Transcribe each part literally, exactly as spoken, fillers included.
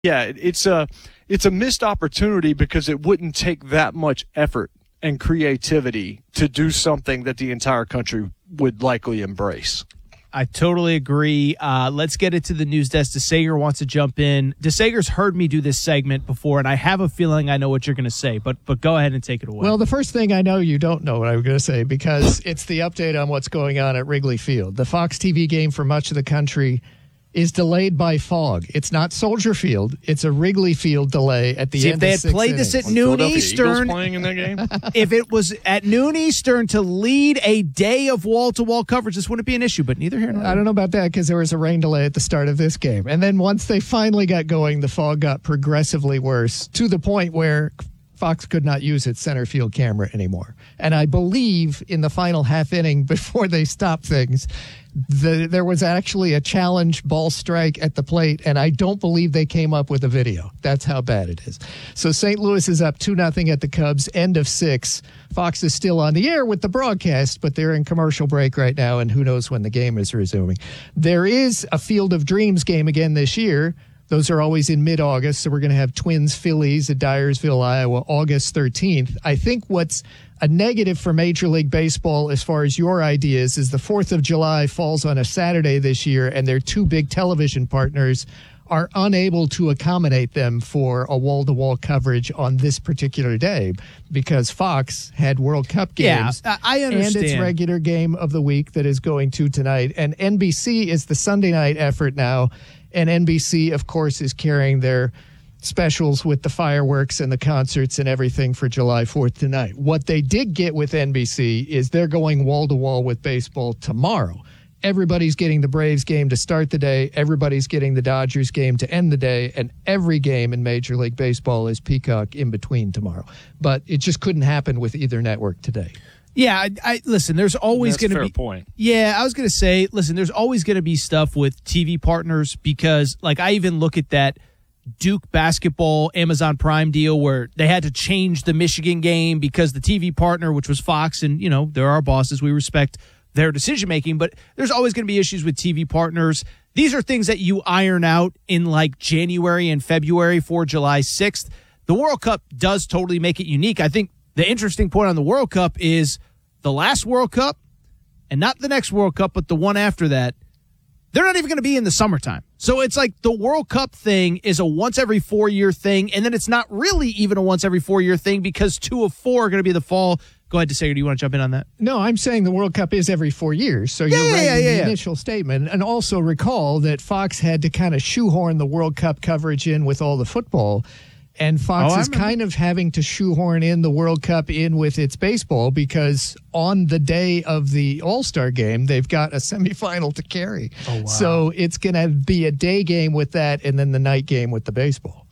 Yeah, it, it's a it's a missed opportunity because it wouldn't take that much effort and creativity to do something that the entire country would likely embrace. I totally agree. Uh, let's get it to the news desk. DeSager wants to jump in. DeSager's heard me do this segment before, and I have a feeling I know what you're going to say, but but go ahead and take it away. Well, the first thing I know you don't know what I'm going to say because it's the update on what's going on at Wrigley Field. The Fox T V game for much of the country is delayed by fog. It's not Soldier Field. It's a Wrigley Field delay at the See, end if they of had six played innings. this at noon Philadelphia Eastern, Eagles playing in that game? if it was at noon Eastern to lead a day of wall-to-wall coverage, this wouldn't be an issue, but neither here nor there. I don't know about that because there was a rain delay at the start of this game. And then once they finally got going, the fog got progressively worse to the point where Fox could not use its center field camera anymore. And I believe in the final half inning before they stopped things, the, there was actually a challenge ball strike at the plate, and I don't believe they came up with a video. That's how bad it is. So Saint Louis is up two nothing at the Cubs, end of six. Fox is still on the air with the broadcast, but they're in commercial break right now, and who knows when the game is resuming. There is a Field of Dreams game again this year. Those are always in mid-August, so we're going to have Twins Phillies at Dyersville, Iowa, August thirteenth. I think what's a negative for Major League Baseball as far as your ideas is the fourth of July falls on a Saturday this year, and their two big television partners are unable to accommodate them for a wall-to-wall coverage on this particular day because Fox had World Cup games. Yeah, I understand. And its regular game of the week that is going to tonight. And N B C is the Sunday night effort now. And N B C, of course, is carrying their specials with the fireworks and the concerts and everything for July fourth tonight. What they did get with N B C is they're going wall-to-wall with baseball tomorrow. Everybody's getting the Braves game to start the day. Everybody's getting the Dodgers game to end the day. And every game in Major League Baseball is Peacock in between tomorrow. But it just couldn't happen with either network today. Yeah, I, I listen, there's always going to be fair point. Yeah, I was going to say, listen, there's always going to be stuff with T V partners because like I even look at that Duke basketball Amazon Prime deal where they had to change the Michigan game because the T V partner, which was Fox, and you know, they're our bosses, we respect their decision making, but there's always going to be issues with T V partners. These are things that you iron out in like January and February for July sixth. The World Cup does totally make it unique. I think the interesting point on the World Cup is the last World Cup, and not the next World Cup, but the one after that, they're not even going to be in the summertime. So it's like the World Cup thing is a once every four year thing, and then it's not really even a once every four year thing because two of four are going to be the fall. Go ahead, DeSager, do you want to jump in on that? No, I'm saying the World Cup is every four years, so Yeah, you're yeah, right yeah, in yeah, the yeah. initial statement. And also recall that Fox had to kind of shoehorn the World Cup coverage in with all the football. And Fox Oh, I is remember. kind of having to shoehorn in the World Cup in with its baseball because on the day of the All-Star game, they've got a semifinal to carry. Oh, wow. So it's going to be a day game with that and then the night game with the baseball.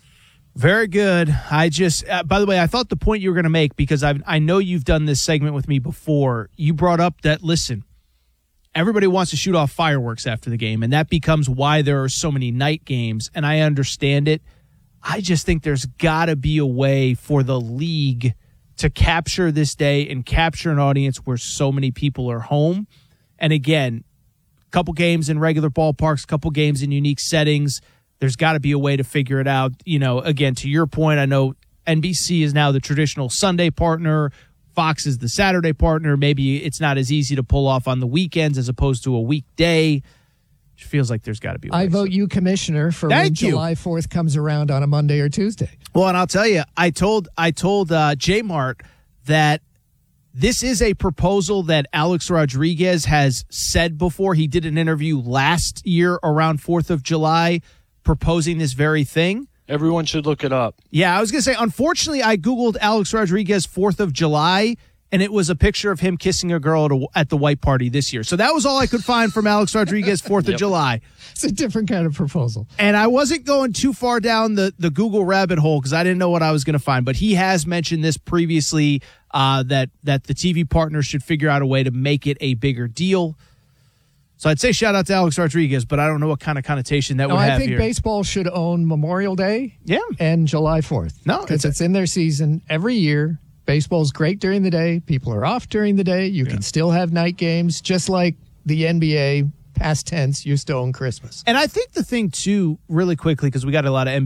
Very good. I just, uh, by the way, I thought the point you were going to make, because I I know you've done this segment with me before. You brought up that, listen, everybody wants to shoot off fireworks after the game, and that becomes why there are so many night games, and I understand it. I just think there's got to be a way for the league to capture this day and capture an audience where so many people are home. And again, a couple games in regular ballparks, a couple games in unique settings. There's got to be a way to figure it out. You know, again, to your point, I know N B C is now the traditional Sunday partner. Fox is the Saturday partner. Maybe it's not as easy to pull off on the weekends as opposed to a weekday. It feels like there's got to be a way. I vote you commissioner for Thank when you. July fourth comes around on a Monday or Tuesday. Well, and I'll tell you, I told I told uh, J-Mart that this is a proposal that Alex Rodriguez has said before. He did an interview last year around fourth of July proposing this very thing. Everyone should look it up. Yeah, I was going to say, unfortunately, I Googled Alex Rodriguez fourth of July, and it was a picture of him kissing a girl at, a, at the white party this year. So that was all I could find from Alex Rodriguez fourth of Yep. July. It's a different kind of proposal. And I wasn't going too far down the, the Google rabbit hole because I didn't know what I was going to find. But he has mentioned this previously, uh, that, that the T V partners should figure out a way to make it a bigger deal. So I'd say shout out to Alex Rodriguez, but I don't know what kind of connotation that No, would I have think here. baseball should own Memorial Day Yeah. and July fourth. No, because it's- it's in their season every year. Baseball's great during the day. People are off during the day. You can still have night games, just like the N B A past tense, used to own Christmas. And I think the thing, too, really quickly, because we got a lot of